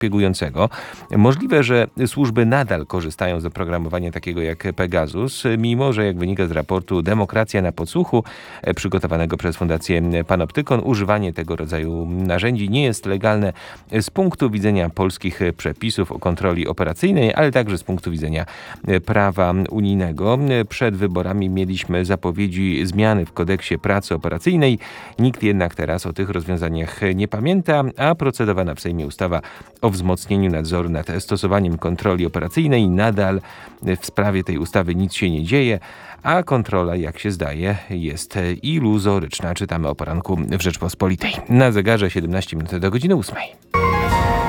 szpiegującego. Możliwe, że służby nadal korzystają z oprogramowania takiego jak Pegasus, mimo że jak wynika z raportu Demokracja na podsłuchu przygotowanego przez Fundację Panoptykon, używanie tego rodzaju narzędzi nie jest legalne z punktu widzenia polskich przepisów o kontroli operacyjnej, ale także z punktu widzenia prawa unijnego. Przed wyborami mieliśmy zapowiedzi zmiany w kodeksie pracy operacyjnej. Nikt jednak teraz o tych rozwiązaniach nie pamięta, a procedowana w Sejmie ustawa o wzmocnieniu nadzoru nad stosowaniem kontroli operacyjnej nadal w sprawie tej ustawy nic się nie dzieje, a kontrola, jak się zdaje, jest iluzoryczna. Czytamy o poranku w Rzeczpospolitej. Na zegarze 17 minut do godziny 8.